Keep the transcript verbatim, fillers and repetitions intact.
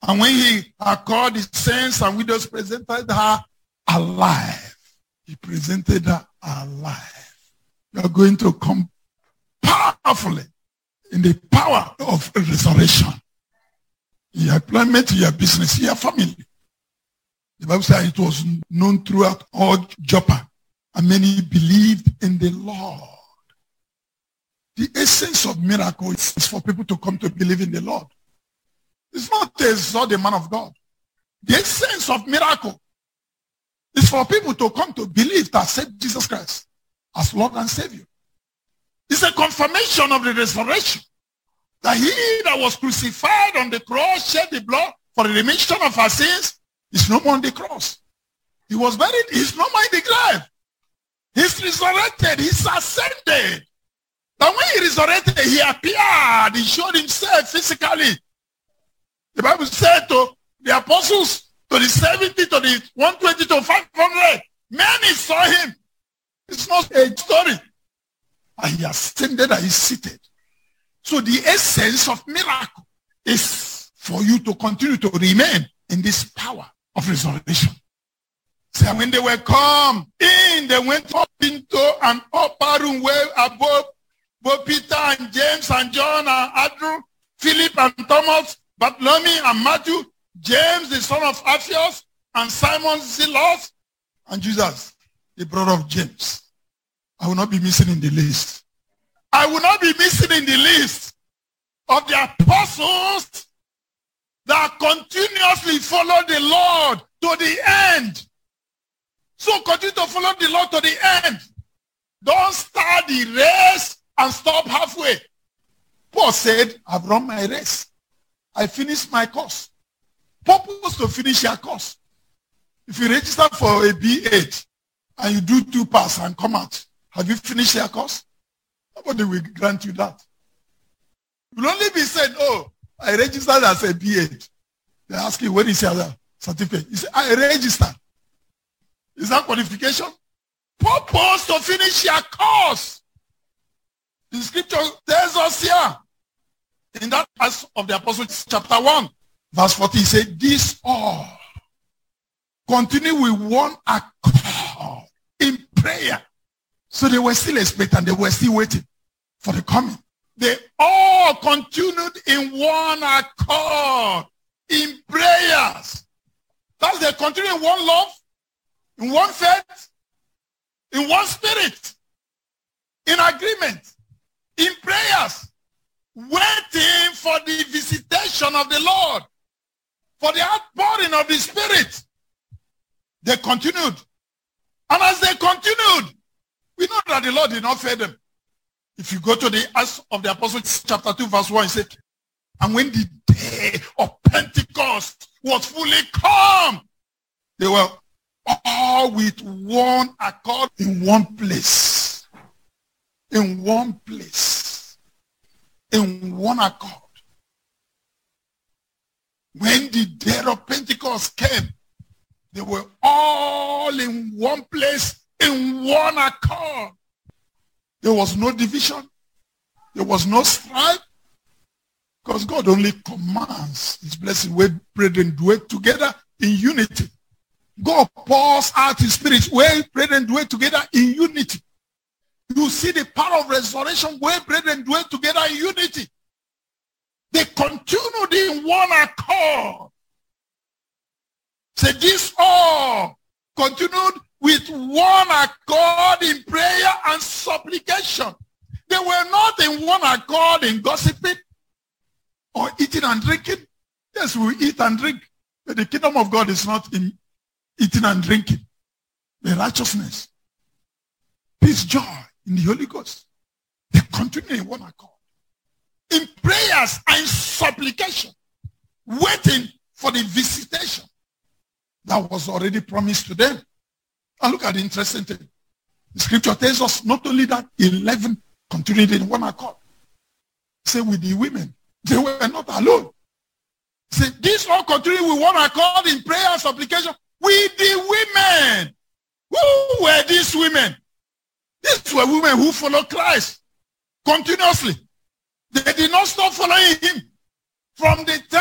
And when he had called the saints and widows, presented her alive. He presented her alive. You are going to come powerfully in the power of resurrection. In your employment, in your business, in your family. The Bible says it was known throughout all Joppa, and many believed in the Lord. The essence of miracle is for people to come to believe in the Lord. It's not to exalt the man of God. The essence of miracle is for people to come to believe to accept Jesus Christ as Lord and Savior. It's a confirmation of the resurrection. That he that was crucified on the cross, shed the blood for the remission of our sins, is no more on the cross. He was buried, he's no more in the grave. He's resurrected, he's ascended. But when he resurrected, he appeared, he showed himself physically. The Bible said to the apostles, to the seventy, to the one twenty, to five hundred, many saw him. It's not a story. And he ascended and he's seated. So the essence of miracle is for you to continue to remain in this power of resurrection. So when they were come in, they went up into an upper room where above both Peter and James and John and Andrew, Philip and Thomas, Bartholomew and Matthew, James the son of Alphaeus, and Simon Zealot, and Judas, the brother of James. I will not be missing in the list. I will not be missing in the list of the apostles that continuously follow the Lord to the end. So continue to follow the Lord to the end. Don't start the race and stop halfway. Paul said, I've run my race. I finished my course. Purpose to finish your course. If you register for a B eight and you do two pass and come out, have you finished your course? Nobody will grant you that. You will only be said, oh, I registered as a B eight. They ask you, where is your certificate? You say, I registered. Is that qualification? Purpose to finish your course. The scripture tells us here, in that Acts of the Apostles, chapter one, verse forty, he said, this all continue with one accord in prayer. So they were still expecting, they were still waiting for the coming. They all continued in one accord, in prayers. That's they continue in one love, in one faith, in one spirit, in agreement, in prayers, waiting for the visitation of the Lord, for the outpouring of the Spirit. They continued. And as they continued, we know that the Lord did not fail them. If you go to the Acts of the Apostles, chapter two, verse one, it said, and when the day of Pentecost was fully come, they were all with one accord in one place. In one place. In one accord. When the day of Pentecost came, they were all in one place, in one accord. There was no division. There was no strife. Because God only commands his blessing where brethren dwell together in unity. God pours out his spirit where brethren dwell together in unity. You see the power of resurrection where brethren dwell together in unity. They continued in one accord. So this all continued with one accord in prayer and supplication. They were not in one accord in gossiping or eating and drinking. Yes, we eat and drink. But the kingdom of God is not in eating and drinking. The righteousness, peace, joy in the Holy Ghost. They continue in one accord. In prayers and supplication, waiting for the visitation that was already promised to them. And look at the interesting thing. The scripture tells us not only that eleven continued in one accord. Say with the women, they were not alone. Say this all continued with one accord in prayer and supplication with the women. Who were these women? These were women who followed Christ continuously. They did not stop following him from the time